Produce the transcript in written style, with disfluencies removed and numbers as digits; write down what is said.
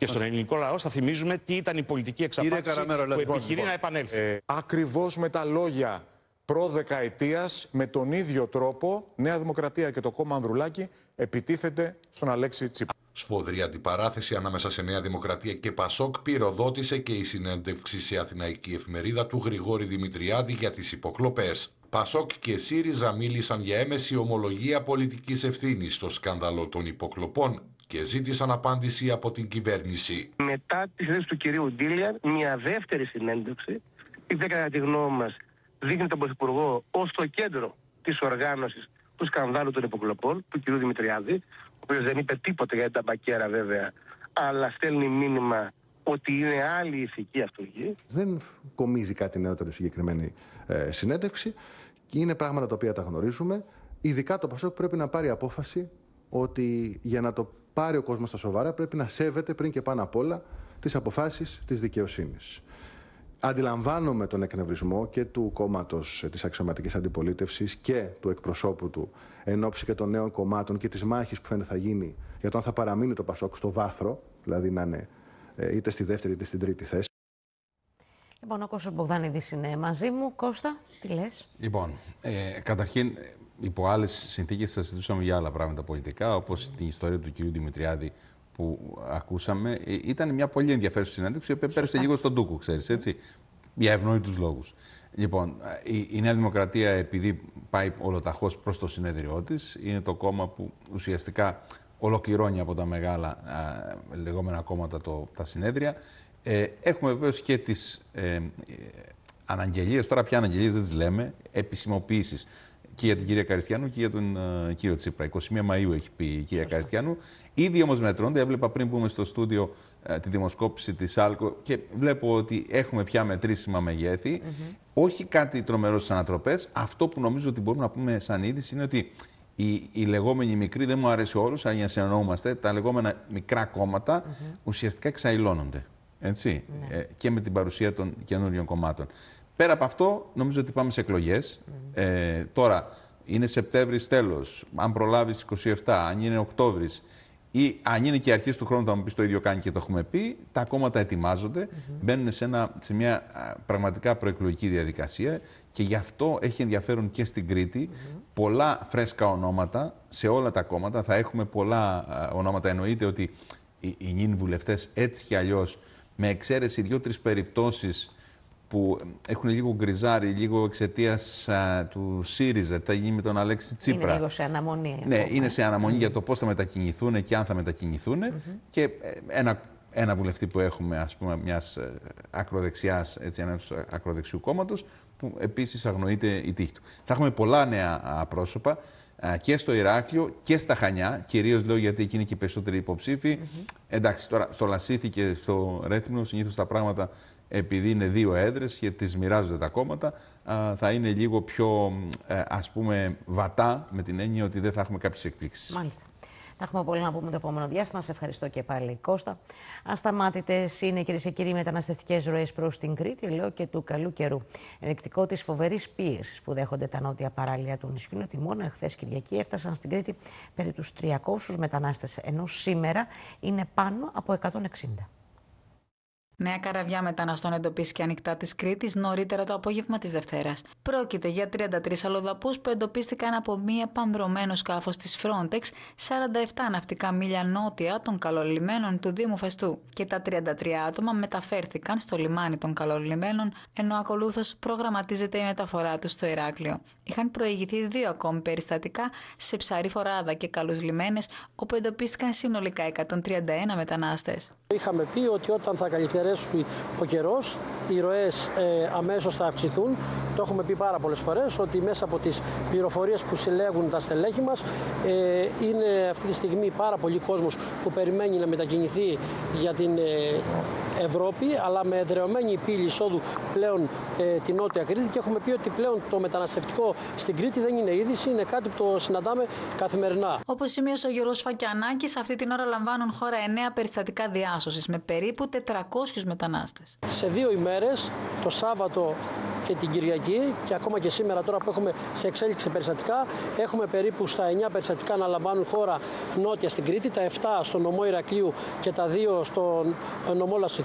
Και στον ελληνικό λαό θα θυμίζουμε τι ήταν η πολιτική εξαπάτηση που επιχειρεί να επανέλθει. Ακριβώς με τα λόγια προδεκαετίας, με τον ίδιο τρόπο, Νέα Δημοκρατία και το κόμμα Ανδρουλάκη επιτίθεται στον Αλέξη Τσίπρα. Σφοδρή αντιπαράθεση ανάμεσα σε Νέα Δημοκρατία και Πασόκ πυροδότησε και η συνέντευξη σε αθηναϊκή εφημερίδα του Γρηγόρη Δημητριάδη για τις υποκλοπές. Πασόκ και ΣΥΡΙΖΑ μίλησαν για έμεση ομολογία πολιτικής ευθύνης στο σκάνδαλο των υποκλοπών και ζήτησαν απάντηση από την κυβέρνηση. Μετά τη συνέντευξη του κυρίου Ντίλιαν, μια δεύτερη συνέντευξη, η κατά τη γνώμη μας δείχνει τον Πρωθυπουργό ως το κέντρο της οργάνωσης του σκανδάλου των υποκλοπών, του κυρίου Δημητριάδη, ο οποίος δεν είπε τίποτα για την ταμπακέρα βέβαια, αλλά στέλνει μήνυμα ότι είναι άλλη ηθική αυτοργή. Δεν κομίζει κάτι νεότερο συγκεκριμένη συνέντευξη και είναι πράγματα τα οποία τα γνωρίζουμε. Ειδικά το Πασόκ πρέπει να πάρει απόφαση ότι για να το πάρει ο κόσμος στα σοβαρά πρέπει να σέβεται πριν και πάνω απ' όλα τις αποφάσεις της δικαιοσύνης. Αντιλαμβάνομαι τον εκνευρισμό και του κόμματος της αξιωματικής αντιπολίτευσης και του εκπροσώπου του εν ώψη και των νέων κομμάτων και της μάχης που φαίνεται θα γίνει για το αν θα παραμείνει το Πασόκ στο βάθρο, δηλαδή να είναι είτε στη δεύτερη είτε στην τρίτη θέση. Λοιπόν, ο Κώστας Μπογδανίδης είναι μαζί μου. Κώστα, τι λες? Λοιπόν, καταρχήν, υπό άλλες συνθήκες θα συζητούσαμε για άλλα πράγματα πολιτικά, όπως την ιστορία του κ. Δημητριάδη που ακούσαμε. Ήταν μια πολύ ενδιαφέρουσα συνέντευξη, η οποία πέρασε λίγο στον ντούκο, ξέρεις, έτσι, για ευνόητους λόγους. Λοιπόν, η Νέα Δημοκρατία, επειδή πάει ολοταχώς προς το συνέδριό της, είναι το κόμμα που ουσιαστικά ολοκληρώνει από τα μεγάλα λεγόμενα κόμματα τα συνέδρια. Έχουμε βεβαίως και τις αναγγελίες, τώρα πια αναγγελίες δεν τις λέμε, επισημοποιήσεις και για την κυρία Καριστιανού και για τον κύριο Τσίπρα. 21 Μαΐου έχει πει η κυρία Καριστιανού. Ήδη όμως μετρώνται. Έβλεπα πριν που είμαι στο στούντιο τη δημοσκόπηση της ΑΛΚΟ και βλέπω ότι έχουμε πια μετρήσιμα μεγέθη. Όχι κάτι τρομερό στις ανατροπές. Αυτό που νομίζω ότι μπορούμε να πούμε σαν είδηση είναι ότι οι λεγόμενοι μικροί, δεν μου αρέσει όλους, αλλά για να συνεννοούμαστε, τα λεγόμενα μικρά κόμματα ουσιαστικά εξαϊλώνονται. Έτσι, και με την παρουσία των καινούριων κομμάτων. Πέρα από αυτό, νομίζω ότι πάμε σε εκλογές. Τώρα, είναι Σεπτέμβρης τέλος, αν προλάβεις 27, αν είναι Οκτώβρης ή αν είναι και αρχές του χρόνου, θα μου πεις το ίδιο κάνει και το έχουμε πει, τα κόμματα ετοιμάζονται, μπαίνουν σε μια πραγματικά προεκλογική διαδικασία και γι' αυτό έχει ενδιαφέρον και στην Κρήτη πολλά φρέσκα ονόματα σε όλα τα κόμματα. Θα έχουμε πολλά ονόματα, εννοείται ότι οι νυν βουλευτές έτσι κι αλλιώς, με εξαίρεση 2-3 περιπτώσεις που έχουν λίγο γκριζάρει, λίγο εξαιτίας του ΣΥΡΙΖΑ, τι θα γίνει με τον Αλέξη Τσίπρα. Είναι λίγο σε αναμονή. Ναι, είναι σε αναμονή για το πώς θα μετακινηθούν και αν θα μετακινηθούν. Και ένα βουλευτή που έχουμε, ας πούμε, μιας ακροδεξιάς, έτσι, ενός ακροδεξιού κόμματος, που επίσης αγνοείται η τύχη του. Θα έχουμε πολλά νέα πρόσωπα και στο Ηράκλειο και στα Χανιά. Κυρίως λέω γιατί εκεί είναι και οι περισσότεροι υποψήφοι. Εντάξει, τώρα στο Λασίθι και στο Ρέθυμνο συνήθως τα πράγματα, επειδή είναι 2 έδρες και τις μοιράζονται τα κόμματα, θα είναι λίγο πιο, ας πούμε, βατά, με την έννοια ότι δεν θα έχουμε κάποιες εκπλήξεις. Μάλιστα. Θα έχουμε πολύ να πούμε το επόμενο διάστημα. Σε ευχαριστώ και πάλι, Κώστα. Ασταμάτητες είναι, κυρίες και κύριοι, μεταναστευτικές ροές προς την Κρήτη, λέω και του καλού καιρού. Ενεκτικό της φοβερής πίεσης που δέχονται τα νότια παράλια του νησιού είναι ότι μόνο εχθές Κυριακή έφτασαν στην Κρήτη περί τους 300 μετανάστες, ενώ σήμερα είναι πάνω από 160. Νέα καραβιά μεταναστών εντοπίστηκε ανοιχτά της Κρήτης νωρίτερα το απόγευμα της Δευτέρας. Πρόκειται για 33 αλλοδαπούς που εντοπίστηκαν από μία πανδρωμένο σκάφος της Frontex 47 ναυτικά μίλια νότια των καλολιμένων του Δήμου Φεστού. Και τα 33 άτομα μεταφέρθηκαν στο λιμάνι των καλολιμένων, ενώ ακολούθως προγραμματίζεται η μεταφορά τους στο Ηράκλειο. Είχαν προηγηθεί 2 ακόμη περιστατικά σε Ψαρή Φοράδα και Καλούς Λιμένες, όπου εντοπίστηκαν συνολικά 131 μετανάστες. Είχαμε πει ότι όταν θα καλυτερεύσει ο καιρός, οι ροές αμέσως θα αυξηθούν. Το έχουμε πει πάρα πολλές φορές ότι μέσα από τις πληροφορίες που συλλέγουν τα στελέχη μας είναι αυτή τη στιγμή πάρα πολύ κόσμος που περιμένει να μετακινηθεί για την Ευρώπη, αλλά με εδραιωμένη πύλη εισόδου πλέον την Νότια Κρήτη, και έχουμε πει ότι πλέον το μεταναστευτικό στην Κρήτη δεν είναι είδηση, είναι κάτι που το συναντάμε καθημερινά. Όπως σημείωσε ο Γιώργος Φακιανάκης, αυτή την ώρα λαμβάνουν χώρα 9 περιστατικά διάσωσης με περίπου 400 μετανάστες. Σε 2 ημέρες, το Σάββατο και την Κυριακή, και ακόμα και σήμερα τώρα που έχουμε σε εξέλιξη περιστατικά, έχουμε περίπου στα 9 περιστατικά να λαμβάνουν χώρα νότια στην Κρήτη, τα 7 στον νομό Ηρακλείου και τα 2 στον νομό Λασιθιού.